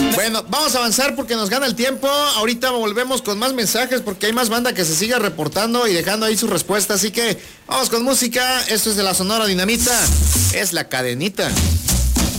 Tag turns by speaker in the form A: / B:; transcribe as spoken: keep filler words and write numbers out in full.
A: Bueno, vamos a avanzar porque nos gana el tiempo. Ahorita volvemos con más mensajes porque hay más banda que se sigue reportando y dejando ahí su respuesta. Así que vamos con música. Esto es de la Sonora Dinamita. Es La Cadenita.